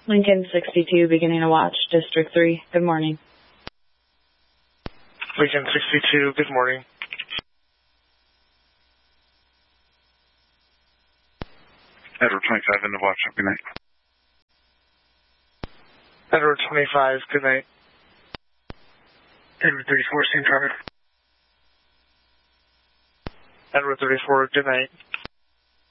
Lincoln 62, beginning to watch, District 3. Good morning. Lincoln 62, good morning. Edward 25 in the watch, good night. Edward 25, good night. Edward 34, same target. Edward 34, good night.